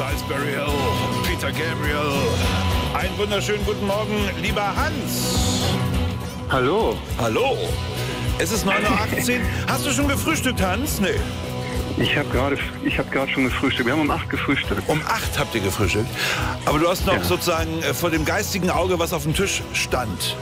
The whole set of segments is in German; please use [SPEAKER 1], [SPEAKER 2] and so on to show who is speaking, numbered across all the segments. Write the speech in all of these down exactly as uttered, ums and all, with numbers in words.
[SPEAKER 1] Salisbury Hill, Peter Gabriel. Einen wunderschönen guten Morgen, lieber Hans.
[SPEAKER 2] Hallo.
[SPEAKER 1] Hallo. Es ist neun Uhr achtzehn. Hast du schon gefrühstückt, Hans? Nee.
[SPEAKER 2] Ich habe gerade ich hab gerade schon gefrühstückt. Wir haben um acht gefrühstückt.
[SPEAKER 1] Um acht habt ihr gefrühstückt. Aber du hast noch
[SPEAKER 2] Ja.
[SPEAKER 1] sozusagen vor dem geistigen Auge, was auf dem Tisch stand.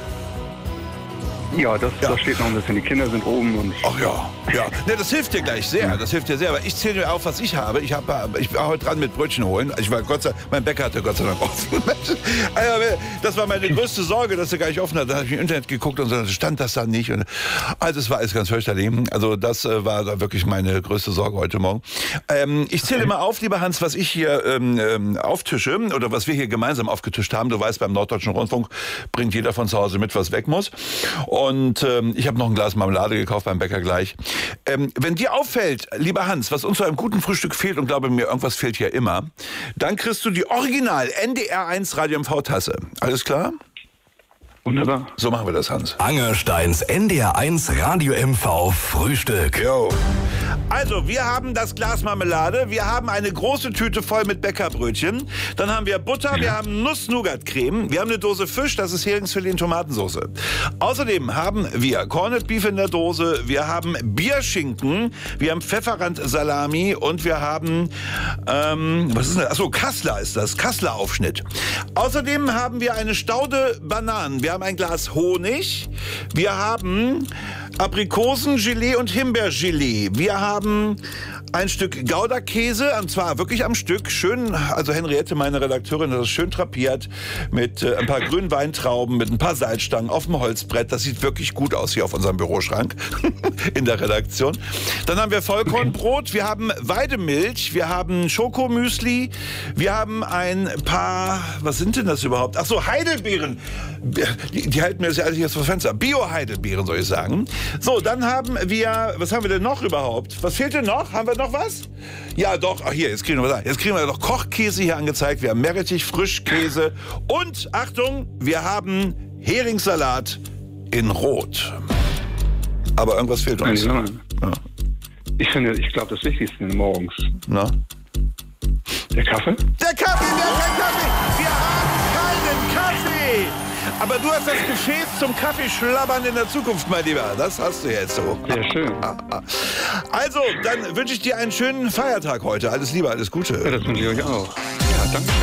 [SPEAKER 2] Ja, das,
[SPEAKER 1] Ja.
[SPEAKER 2] das steht noch ein bisschen. Die Kinder sind oben und ich,
[SPEAKER 1] Ach ja, ja. Ne, das hilft dir gleich sehr. Das hilft dir sehr. Aber ich zähle dir auf, was ich habe. Ich, hab, ich war heute dran mit Brötchen holen. Ich war Gott sei Dank, mein Bäcker hatte Gott sei Dank offen. Also, das war meine größte Sorge, dass er gar nicht offen hat. Da habe ich im Internet geguckt und so stand das da nicht. Und, also es war alles ganz fürchterlich. Also das äh, war da wirklich meine größte Sorge heute Morgen. Ähm, ich zähle mal auf, lieber Hans, was ich hier ähm, ähm, auftische oder was wir hier gemeinsam aufgetischt haben. Du weißt, beim Norddeutschen Rundfunk bringt jeder von zu Hause mit, was weg muss. Und ähm, ich habe noch ein Glas Marmelade gekauft beim Bäcker gleich. Ähm, wenn dir auffällt, lieber Hans, was uns zu einem guten Frühstück fehlt, und glaube mir, irgendwas fehlt hier immer, dann kriegst du die Original N D R eins Radio M V-Tasse. Alles klar?
[SPEAKER 2] wunderbar.
[SPEAKER 1] So machen wir das, Hans.
[SPEAKER 3] Angersteins N D R eins Radio M V Frühstück.
[SPEAKER 1] Jo. Also, wir haben das Glas Marmelade, wir haben eine große Tüte voll mit Bäckerbrötchen, dann haben wir Butter, wir haben Nuss-Nougat-Creme, wir haben eine Dose Fisch, das ist Heringsfilet in Tomatensauce. Außerdem haben wir Corned Beef in der Dose, wir haben Bierschinken, wir haben Pfefferrand-Salami und wir haben, ähm, was ist denn das? Achso, Kassler ist das, Kassler-Aufschnitt. Außerdem haben wir eine Staude Bananen, wir haben ein Glas Honig, wir haben Aprikosengelee und Himbeergelee. Wir haben ein Stück Gouda-Käse, und zwar wirklich am Stück. Schön, also Henriette, meine Redakteurin, hat das schön drapiert mit äh, ein paar grünen Weintrauben, mit ein paar Salzstangen auf dem Holzbrett. Das sieht wirklich gut aus hier auf unserem Büroschrank in der Redaktion. Dann haben wir Vollkornbrot, wir haben Weidemilch, wir haben Schokomüsli, wir haben ein paar, was sind denn das überhaupt? Ach so, Heidelbeeren. Die, die halten mir das ja alles jetzt vor Fenster. Bio-Heidelbeeren, soll ich sagen. So, dann haben wir, was haben wir denn noch überhaupt? Was fehlt denn noch? Haben wir noch was? Ja, doch. Ach, hier, jetzt kriegen wir was. Jetzt kriegen wir noch Kochkäse hier angezeigt. Wir haben Meerrettich, Frischkäse und, Achtung, wir haben Heringssalat in Rot. Aber irgendwas fehlt uns.
[SPEAKER 2] Ja.
[SPEAKER 1] Ja.
[SPEAKER 2] Ich finde, ich glaube, das Wichtigste morgens.
[SPEAKER 1] Na?
[SPEAKER 2] Der Kaffee?
[SPEAKER 1] Der Kaffee, wir haben keinen Kaffee! Wir haben keinen Kaffee! Aber du hast das Gefäß zum Kaffeeschlabbern in der Zukunft, mein Lieber. Das hast du jetzt so.
[SPEAKER 2] Sehr schön.
[SPEAKER 1] Also, dann wünsche ich dir einen schönen Feiertag heute. Alles Liebe, alles Gute.
[SPEAKER 2] Ja, das wünsche ich euch auch. Ja, danke.